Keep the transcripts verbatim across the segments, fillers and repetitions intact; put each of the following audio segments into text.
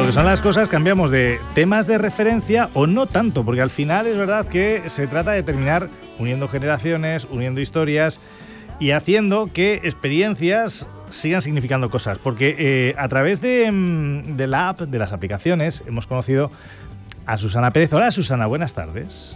que son las cosas, cambiamos de temas de referencia o no tanto, porque al final es verdad que se trata de terminar uniendo generaciones, uniendo historias y haciendo que experiencias sigan significando cosas. Porque eh, a través de, de la app, de las aplicaciones, hemos conocido a Susana Pérez. Hola, Susana, buenas tardes.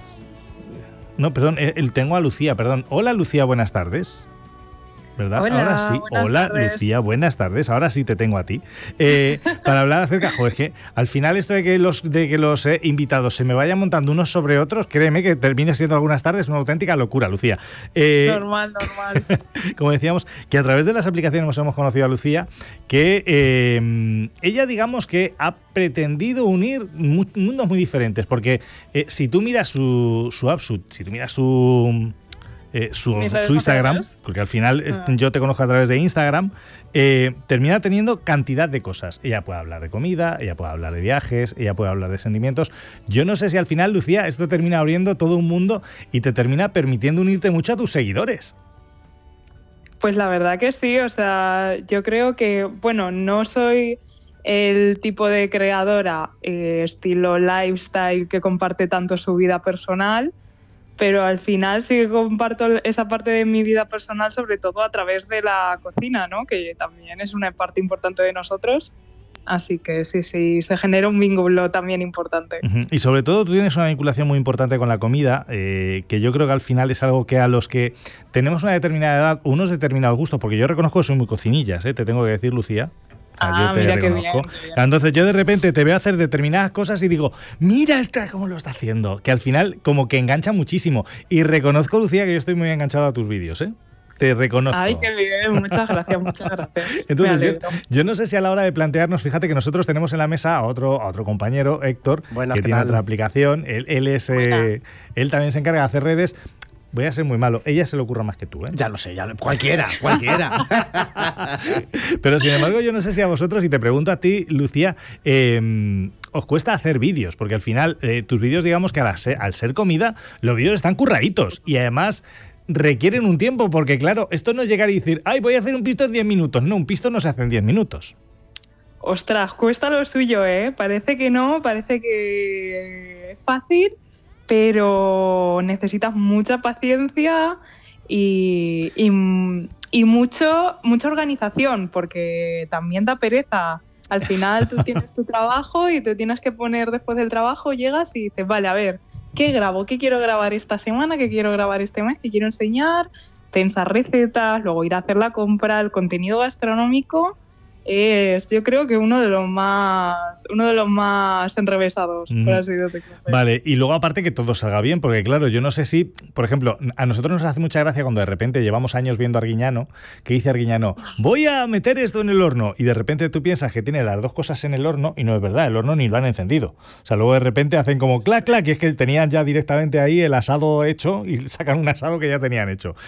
No, perdón, el, tengo a Lucía, perdón. Hola, Lucía, buenas tardes. ¿Verdad? Hola, ahora sí. Hola, tardes. Lucía, buenas tardes. Ahora sí te tengo a ti. Eh, para hablar acerca, joder, es que al final esto de que los, de que los eh, invitados se me vayan montando unos sobre otros, créeme que termine siendo algunas tardes una auténtica locura, Lucía. Eh, normal, normal. Como decíamos, que a través de las aplicaciones hemos conocido a Lucía, que eh, ella, digamos que ha pretendido unir mu- mundos muy diferentes, porque eh, si tú miras su, su app, su, si tú miras su... Eh, su, su Instagram, sociales? Porque al final ah. yo te conozco a través de Instagram, eh, termina teniendo cantidad de cosas. Ella puede hablar de comida, ella puede hablar de viajes, ella puede hablar de sentimientos. Yo no sé si al final, Lucía, esto termina abriendo todo un mundo y te termina permitiendo unirte mucho a tus seguidores. Pues la verdad que sí, o sea, yo creo que, bueno, no soy el tipo de creadora eh, estilo lifestyle que comparte tanto su vida personal, pero al final sí que comparto esa parte de mi vida personal, sobre todo a través de la cocina, ¿no? Que también es una parte importante de nosotros. Así que sí, sí, se genera un vínculo también importante. Uh-huh. Y sobre todo tú tienes una vinculación muy importante con la comida, eh, que yo creo que al final es algo que a los que tenemos una determinada edad, unos determinados gustos, porque yo reconozco que soy muy cocinillas, ¿eh? Te tengo que decir, Lucía. Ah, yo te mira reconozco. Qué bien, qué bien. Entonces yo de repente te veo hacer determinadas cosas y digo, mira esta cómo lo está haciendo, que al final como que engancha muchísimo. Y reconozco, Lucía, que yo estoy muy enganchado a tus vídeos, ¿eh? Te reconozco. Ay, qué bien, muchas gracias, muchas gracias. Entonces, yo, yo no sé si a la hora de plantearnos, fíjate que nosotros tenemos en la mesa a otro, a otro compañero, Héctor, Buenas, que tiene tal? otra aplicación. Él, él es eh, él también se encarga de hacer redes. Voy a ser muy malo. Ella se le ocurra más que tú, ¿eh? Ya lo sé, ya lo... cualquiera, cualquiera. Pero sin embargo, yo no sé si a vosotros, y te pregunto a ti, Lucía, eh, os cuesta hacer vídeos, porque al final eh, tus vídeos, digamos que al ser, al ser comida, los vídeos están curraditos y además requieren un tiempo, porque claro, esto no es llegar y decir, ay, voy a hacer un pisto en diez minutos. No, un pisto no se hace en diez minutos. Ostras, cuesta lo suyo, ¿eh? Parece que no, parece que es fácil, pero necesitas mucha paciencia y, y, y mucho, mucha organización, porque también da pereza. Al final tú tienes tu trabajo y te tienes que poner después del trabajo, llegas y dices, vale, a ver, ¿qué grabo? ¿Qué quiero grabar esta semana? ¿Qué quiero grabar este mes? ¿Qué quiero enseñar? Pensar recetas, luego ir a hacer la compra, el contenido gastronómico. Es, yo creo que uno de los más uno de los más enrevesados, mm. por así decirlo. Vale, y luego aparte que todo salga bien, porque claro, yo no sé si, por ejemplo, a nosotros nos hace mucha gracia cuando de repente llevamos años viendo a Arguiñano, que dice Arguiñano, voy a meter esto en el horno, y de repente tú piensas que tiene las dos cosas en el horno, y no es verdad, el horno ni lo han encendido. O sea, luego de repente hacen como clac, clac, y es que tenían ya directamente ahí el asado hecho, y sacan un asado que ya tenían hecho.